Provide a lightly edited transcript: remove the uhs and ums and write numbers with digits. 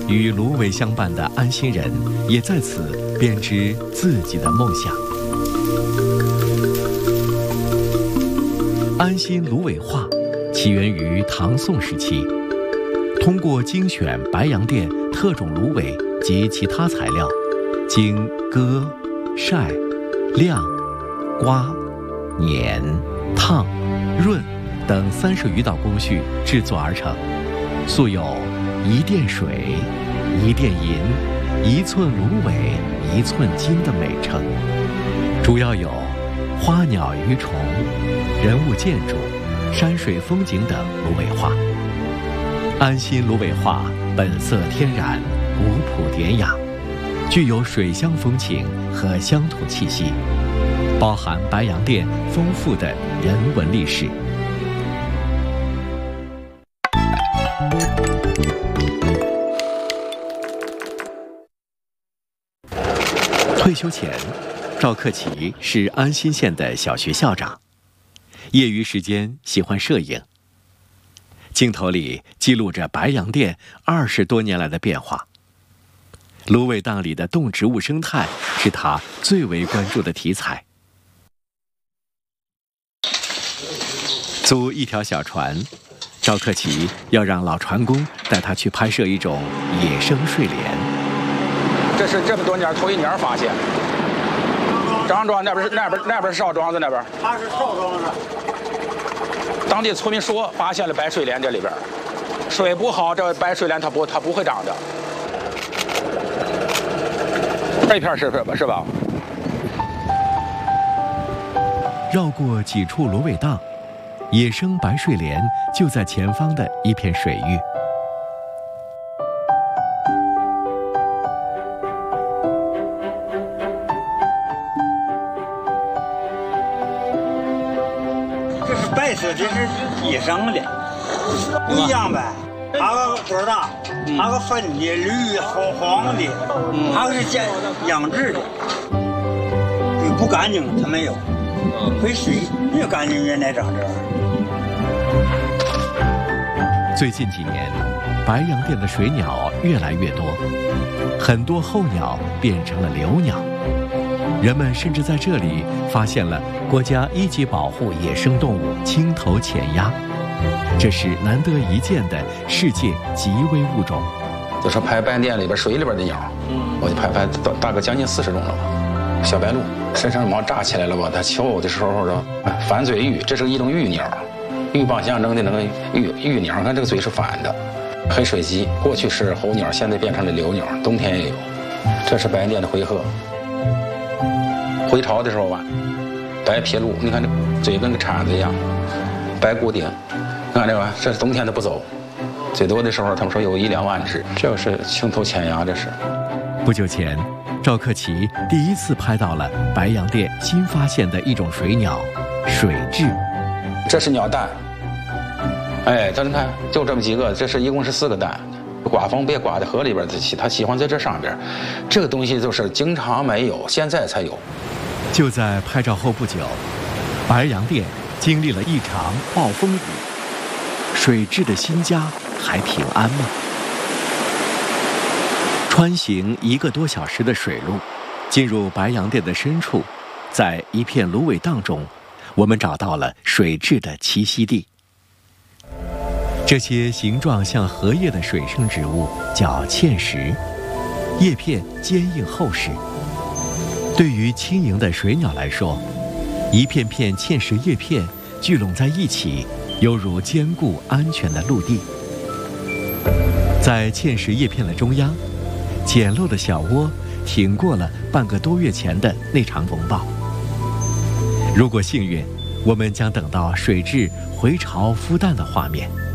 与芦苇相伴的安心人也在此编织自己的梦想。安心芦苇画起源于唐宋时期，通过精选白洋淀特种芦苇及其他材料，经割、晒、晾、刮、碾、烫、润等30余道工序制作而成，素有1锭水、1锭银、1寸芦苇、1寸金的美称。主要有花鸟鱼虫、人物建筑、山水风景等芦苇画。安心芦苇画本色天然，古朴典雅，具有水乡风情和乡土气息，包含白洋淀丰富的人文历史。退休前，赵克奇是安心县的小学校长，业余时间喜欢摄影。镜头里记录着白洋淀20多年来的变化。芦苇荡里的动植物生态是他最为关注的题材。租一条小船，赵克奇要让老船工带他去拍摄一种野生睡莲。 这是这么多年头一年发现。张庄那边是邵庄子那边。他是邵庄子。当地村民说发现了白睡莲这里边，水不好，这白睡莲它不会长的。这片是吧？ 绕过几处芦苇荡，野生白睡莲就在前方的一片水域。 这是白色，这是野生的，不一样呗。还有多大？还有粉的、绿、黄的，还有是养殖的。不干净，它没有。可以水越干净越耐长这玩意儿。最近几年，白洋淀的水鸟越来越多，很多候鸟变成了留鸟。人们甚至在这里发现了国家1级保护野生动物青头潜鸭，这是难得一见的世界极危物种。 就是拍白洋淀里边水里边的鸟，我就拍大概将近40种了吧。小白鹭身上毛炸起来了吧？它求偶的时候呢，反嘴鹬，这是一种鹬鸟，鹬蚌相争的那个鹬鸟，看这个嘴是反的。黑水鸡过去是候鸟，现在变成了留鸟，冬天也有。这是白洋淀的回鹤。回巢的时候吧，白皮鹭，你看这嘴跟个铲子一样，白骨顶，看这个，这是冬天它不走，最多的时候他们说有1-2万只。这是青头潜鸭，这是。 不久前，赵克奇第一次拍到了白洋淀新发现的一种水鸟——水雉。 这是鸟蛋，哎，咱看就这么几个，这是一共是4个蛋。刮风别刮在河里边去，它喜欢在这上边。这个东西就是经常没有，现在才有。 就在拍照后不久，白洋淀经历了一场暴风雨，水雉的新家还平安吗？穿行1个多小时的水路，进入白洋淀的深处，在一片芦苇荡中，我们找到了水雉的栖息地。这些形状像荷叶的水生植物叫芡实，叶片坚硬厚实。对于轻盈的水鸟来说，一片片芡实叶片聚拢在一起，犹如坚固安全的陆地。在芡实叶片的中央，简陋的小窝挺过了半个多月前的那场风暴。如果幸运，我们将等到水雉回巢孵蛋的画面。